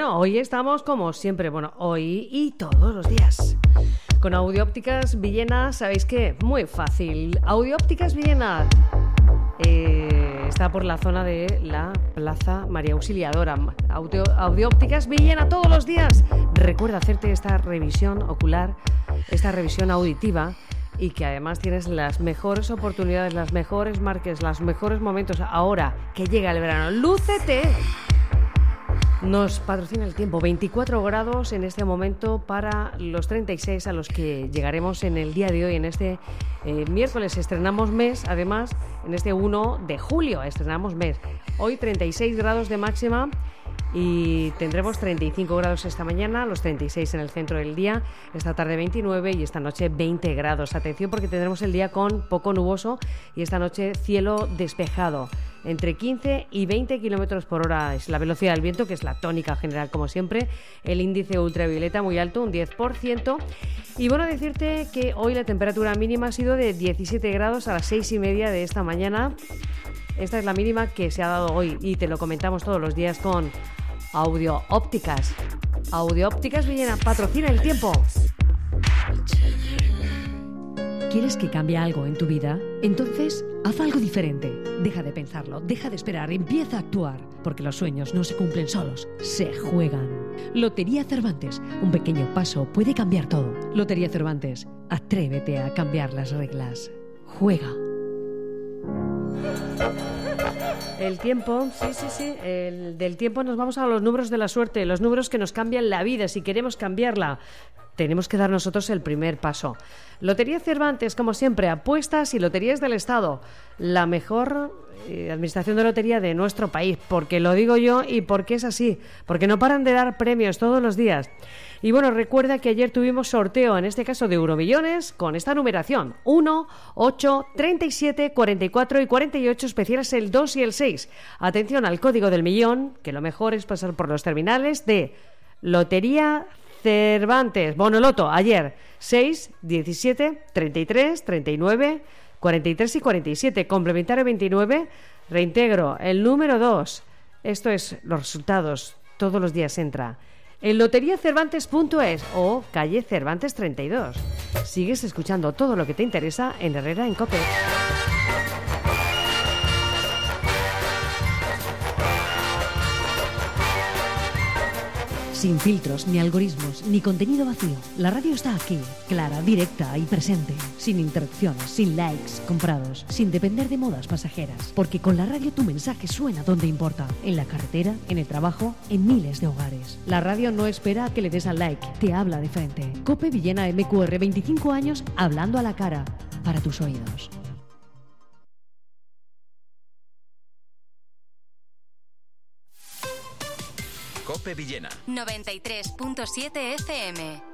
Bueno, hoy estamos como siempre, bueno, hoy y todos los días. Con Audiópticas Villena, ¿sabéis qué? Muy fácil. Audiópticas Villena está por la zona de la Plaza María Auxiliadora. Audiópticas Villena todos los días. Recuerda hacerte esta revisión ocular, esta revisión auditiva, y que además tienes las mejores oportunidades, las mejores marcas, los mejores momentos ahora que llega el verano. ¡Lúcete! Nos patrocina el tiempo, 24 grados en este momento para los 36 a los que llegaremos en el día de hoy. En este miércoles estrenamos mes, además, en este 1 de julio estrenamos mes. Hoy 36 grados de máxima y tendremos 35 grados esta mañana, los 36 en el centro del día, esta tarde 29 y esta noche 20 grados. Atención porque tendremos el día con poco nuboso y esta noche cielo despejado. Entre 15 y 20 kilómetros por hora es la velocidad del viento, que es la tónica general como siempre. El índice ultravioleta muy alto, un 10%. Y bueno, decirte que hoy la temperatura mínima ha sido de 17 grados a las 6:30 de esta mañana. Esta es la mínima que se ha dado hoy y te lo comentamos todos los días con Audiópticas. Audiópticas Villena, patrocina el tiempo. ¿Quieres que cambie algo en tu vida? Entonces, haz algo diferente. Deja de pensarlo, deja de esperar, empieza a actuar. Porque los sueños no se cumplen solos, se juegan. Lotería Cervantes, un pequeño paso puede cambiar todo. Lotería Cervantes, atrévete a cambiar las reglas. Juega. El tiempo, sí. Del tiempo nos vamos a los números de la suerte, los números que nos cambian la vida. Si queremos cambiarla, tenemos que dar nosotros el primer paso. Lotería Cervantes, como siempre, apuestas y loterías del Estado. La mejor administración de lotería de nuestro país, porque lo digo yo y porque es así, porque no paran de dar premios todos los días. Y bueno, recuerda que ayer tuvimos sorteo, en este caso de Euromillones, con esta numeración: 1, 8, 37, 44 y 48, especiales el 2 y el 6. Atención al código del millón, que lo mejor es pasar por los terminales de Lotería Cervantes. Bonoloto, ayer, 6, 17, 33, 39, 43 y 47. Complementario 29, reintegro el número 2. Esto es los resultados. Todos los días entra en loteriacervantes.es o calle Cervantes 32. Sigues escuchando todo lo que te interesa en Herrera en COPE. Sin filtros, ni algoritmos, ni contenido vacío. La radio está aquí, clara, directa y presente. Sin interrupciones, sin likes comprados, sin depender de modas pasajeras. Porque con la radio tu mensaje suena donde importa. En la carretera, en el trabajo, en miles de hogares. La radio no espera a que le des al like, te habla de frente. COPE Villena MQR, 25 años hablando a la cara, para tus oídos. COPE Villena 93.7 FM.